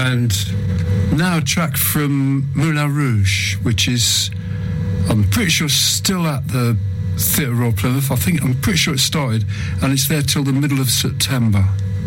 and now a track from Moulin Rouge, which is, I'm pretty sure, still at the Theatre Royal Plymouth. I'm pretty sure it started, and it's there till the middle of September.